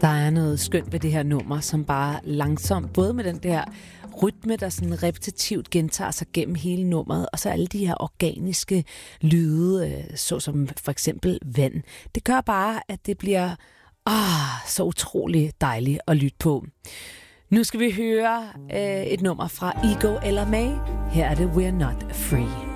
Der er noget skønt ved det her nummer, som bare langsomt, både med den der rytme, der sådan repetitivt gentager sig gennem hele nummeret, og så alle de her organiske lyde, såsom for eksempel vand. Det gør bare, at det bliver så utrolig dejligt at lytte på. Nu skal vi høre et nummer fra Ego eller May. Her er det We're Not Free.